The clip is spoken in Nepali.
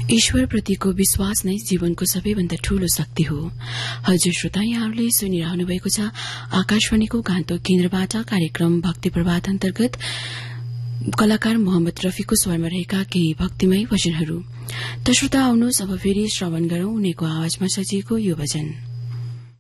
ईश्वरप्रतिको विश्वास नै जीवनको सबैभन्दा ठूलो शक्ति हो। हजुर श्रोता, यहाँहरूले सुनिरहनु भएको छ आकाशवाणीको गान्तोक केन्द्रबाट कार्यक्रम भक्ति प्रभात अन्तर्गत कलाकार मोहम्मद रफीको स्वरमा रहेका केही भक्तिमय भजनहरू। त श्रोता, आउनुहोस् अब फेरि श्रवण गरौं उनीको आवाजमा सजिएको यो भजन।